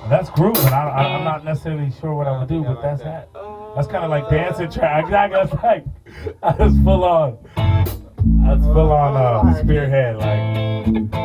That's grooving. I'm not necessarily sure what I would do, but that's that. That's kind of like dancing track. Exactly. That's like, that's full on spearhead. Like,